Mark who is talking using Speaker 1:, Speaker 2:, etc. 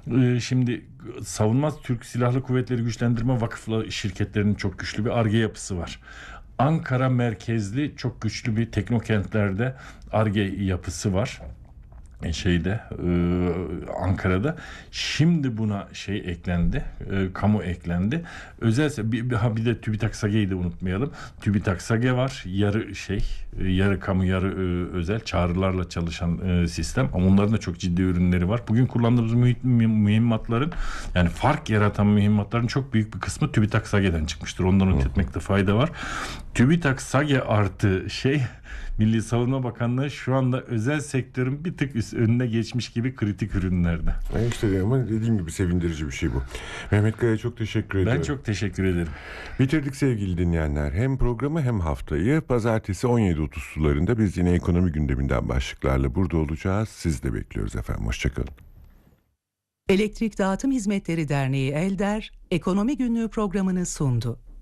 Speaker 1: Şimdi Savunma Türk Silahlı Kuvvetleri Güçlendirme Vakıflı şirketlerinin çok güçlü bir Ar-Ge yapısı var. Ankara merkezli çok güçlü bir teknokentlerde Ar-Ge yapısı var. Ankara'da. Şimdi buna eklendi. Kamu eklendi. Özel bir de TÜBİTAK SAGE'yi de unutmayalım. TÜBİTAK SAGE var. Yarı kamu yarı özel çağrılarla çalışan sistem. Ama onların da çok ciddi ürünleri var. Bugün kullandığımız mühimmatların, yani fark yaratan mühimmatların çok büyük bir kısmı TÜBİTAK SAGE'den çıkmıştır. Ondan not etmekte fayda var. TÜBİTAK SAGE artı Milli Savunma Bakanlığı şu anda özel sektörün bir tık önüne geçmiş gibi kritik ürünlerde.
Speaker 2: İşte ama dediğim gibi sevindirici bir şey bu. Mehmet Kaya, çok teşekkür ediyorum.
Speaker 1: Ben çok teşekkür ederim.
Speaker 2: Bitirdik sevgili dinleyenler. Hem programı hem haftayı. Pazartesi 17.30 sularında biz yine ekonomi gündeminden başlıklarla burada olacağız. Siz de bekliyoruz efendim. Hoşçakalın.
Speaker 3: Elektrik Dağıtım Hizmetleri Derneği ELDER, Ekonomi Günlüğü programını sundu.